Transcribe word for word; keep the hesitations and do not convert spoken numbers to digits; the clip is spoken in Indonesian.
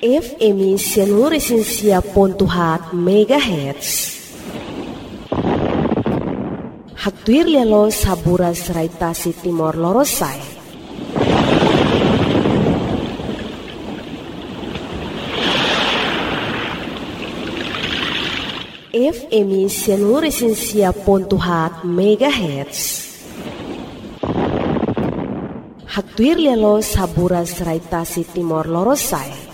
F M Sianuresinsia pontuhat megahertz. Haktuir lialo saburas raitasi Timor Lorosai. F M Sianuresinsia pontuhat megahertz. Haktuir lialo saburas raitasi Timor Lorosai.